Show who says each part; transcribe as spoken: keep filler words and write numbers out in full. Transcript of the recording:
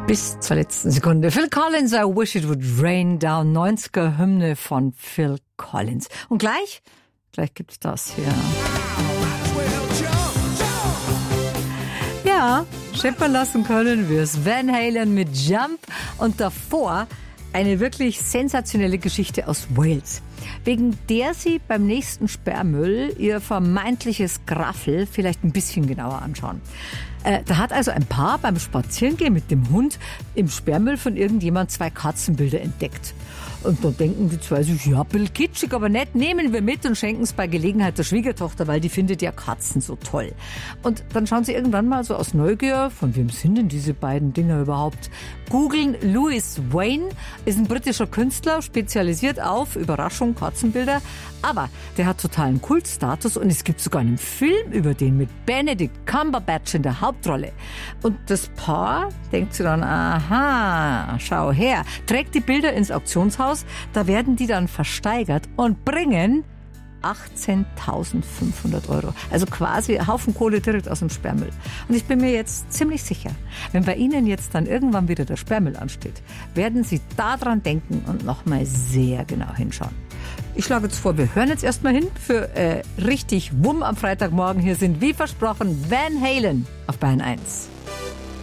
Speaker 1: Bis zur letzten Sekunde. Phil Collins, I Wish It Would Rain Down. neunziger Hymne von Phil Collins. Und gleich, gleich gibt's das hier. Ja, scheppern lassen können wir es. Van Halen mit Jump und davor eine wirklich sensationelle Geschichte aus Wales, wegen der Sie beim nächsten Sperrmüll Ihr vermeintliches Graffel vielleicht ein bisschen genauer anschauen. Äh, da hat also ein Paar beim Spazierengehen mit dem Hund im Sperrmüll von irgendjemand zwei Katzenbilder entdeckt. Und dann denken die zwei sich, ja, ein bisschen kitschig, aber nett, nehmen wir mit und schenken es bei Gelegenheit der Schwiegertochter, weil die findet ja Katzen so toll. Und dann schauen sie irgendwann mal so aus Neugier, von wem sind denn diese beiden Dinger überhaupt? Googeln, Louis Wain ist ein britischer Künstler, spezialisiert auf, Überraschung, Katzenbilder. Aber der hat totalen Kultstatus und es gibt sogar einen Film über den mit Benedict Cumberbatch in der Hauptrolle. Und das Paar denkt sich dann, aha, schau her, trägt die Bilder ins Auktionshaus, da werden die dann versteigert und bringen achtzehntausendfünfhundert Euro. Also quasi ein Haufen Kohle direkt aus dem Sperrmüll. Und ich bin mir jetzt ziemlich sicher, wenn bei Ihnen jetzt dann irgendwann wieder der Sperrmüll ansteht, werden Sie daran denken und nochmal sehr genau hinschauen. Ich schlage jetzt vor, wir hören jetzt erstmal hin für äh, richtig Wumm am Freitagmorgen. Hier sind wie versprochen Van Halen auf Bayern eins.